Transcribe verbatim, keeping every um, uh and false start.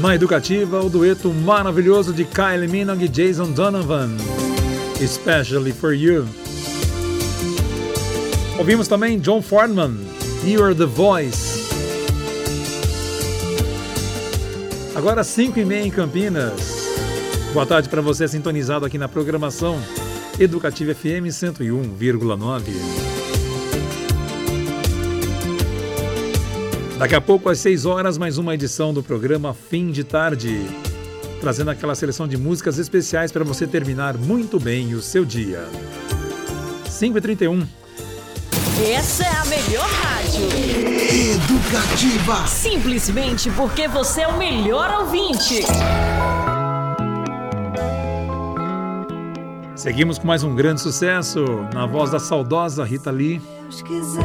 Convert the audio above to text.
Na Educativa, o dueto maravilhoso de Kylie Minogue e Jason Donovan, Especially For You. Ouvimos também John Foreman, You're The Voice. Agora cinco e meia em Campinas. Boa tarde para você sintonizado aqui na programação Educativa F M cento e um vírgula nove. Daqui a pouco, às seis horas, mais uma edição do programa Fim de Tarde, trazendo aquela seleção de músicas especiais para você terminar muito bem o seu dia. cinco e trinta e um. Essa é a melhor rádio. Educativa. Simplesmente porque você é o melhor ouvinte. Seguimos com mais um grande sucesso, na voz da saudosa Rita Lee.